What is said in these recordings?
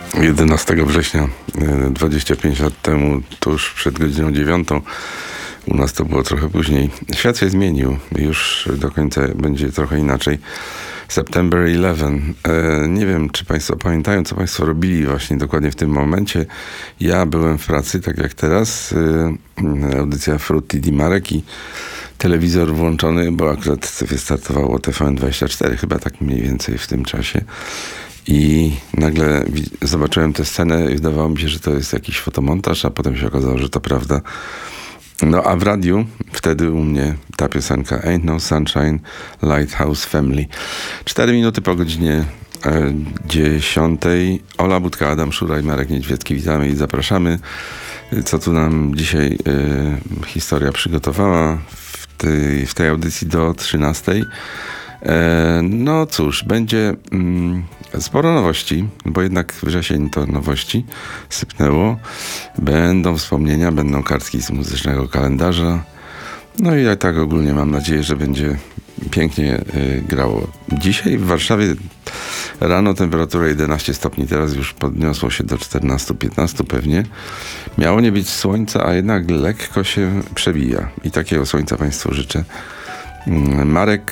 11 września, 25 lat temu, tuż przed godziną 9. U nas to było trochę później. Świat się zmienił. Już do końca będzie trochę inaczej. September 11. Nie wiem, czy Państwo pamiętają, co Państwo robili właśnie dokładnie w tym momencie. Ja byłem w pracy, tak jak teraz. Audycja Frutti di Marek i telewizor włączony, bo akurat wystartowało TVN24, chyba tak mniej więcej w tym czasie. I nagle zobaczyłem tę scenę i wydawało mi się, że to jest jakiś fotomontaż, a potem się okazało, że to prawda. No a w radiu wtedy u mnie ta piosenka Ain't No Sunshine, Lighthouse Family. 4 minuty po godzinie 10. Ola Budka, Adam Szura i Marek Niedźwiecki. Witamy i zapraszamy. Co tu nam dzisiaj historia przygotowała w tej audycji do 13. No cóż, będzie sporo nowości, bo jednak wrzesień to nowości sypnęło. Będą wspomnienia, będą kartki z muzycznego kalendarza. No i ja tak ogólnie mam nadzieję, że będzie pięknie grało. Dzisiaj w Warszawie rano temperatura 11 stopni, teraz już podniosło się do 14-15 pewnie. Miało nie być słońca, a jednak lekko się przebija. I takiego słońca Państwu życzę. Marek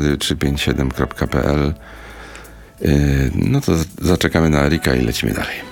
@radio357.pl. No to zaczekamy na Erika i lecimy dalej.